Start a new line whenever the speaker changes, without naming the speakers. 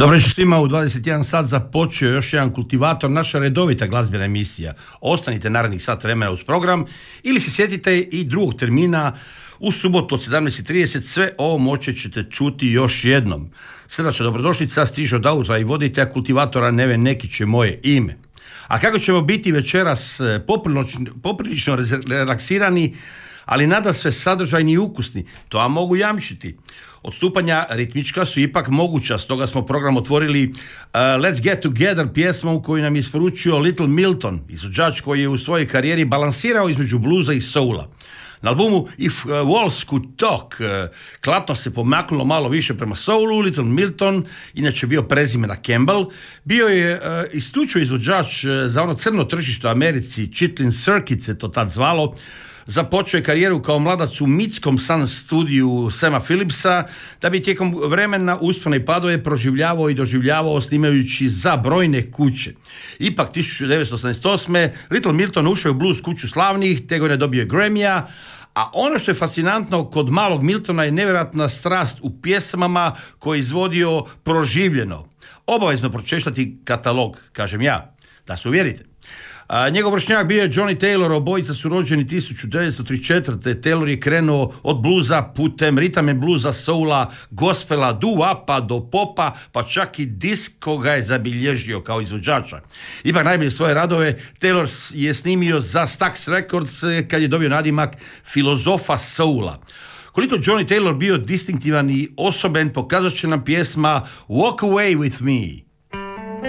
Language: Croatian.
Dobro večer svima, u 21 sat započeo još jedan kultivator, naša redovita glazbena emisija. Ostanite narednih sat vremena uz program ili se sjetite i drugog termina u subotu od 17:30. Sve ovo moći ćete čuti još jednom. Srdačna dobrodošlica stiže od autora i voditelja kultivatora Neve Nekić je moje ime. A kako ćemo biti večeras poprilično relaksirani, ali nadasve sadržajni i ukusni, to vam mogu jamčiti. Odstupanja ritmička su ipak moguća, stoga smo program otvorili Let's Get Together pjesmom koju nam je isporučio Little Milton, izvođač koji je u svojoj karijeri balansirao između bluza i soula. Na albumu If Walls Could Talk klatno se pomaknulo malo više prema soulu. Little Milton, inače bio prezimena Campbell, bio je isključivo izvođač za ono crno tržište u Americi, Chitlin Circuit se to tad zvalo. Započeo je karijeru kao mladac u mitskom Sun studiju Sama Phillipsa, da bi tijekom vremena uspone i padove proživljavao i doživljavao snimajući za brojne kuće. Ipak 1988. Little Milton ušao je u blues kuću slavnih, te ga je dobio Grammy-a, a ono što je fascinantno kod malog Miltona je nevjerojatna strast u pjesmama koje je izvodio proživljeno. Obavezno pročešljati katalog, kažem ja, da se uvjerite. Njegov vršnjak bio je Johnny Taylor, obojica su rođeni 1934. Taylor je krenuo od bluza putem rhythm and bluza, soula, gospela, doo-wopa do popa, pa čak i disko ga je zabilježio kao izvođača. Ipak najbolje svoje radove Taylor je snimio za Stax Records kad je dobio nadimak filozofa soula. Koliko Johnny Taylor bio distinktivan i osoben pokazat će nam pjesma Walk Away With Me.